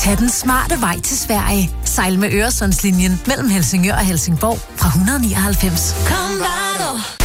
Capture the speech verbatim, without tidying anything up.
Tag den smarte vej til Sverige. Sejl med Øresundslinjen mellem Helsingør og Helsingborg fra et hundrede nioghalvfems. Kom bare du.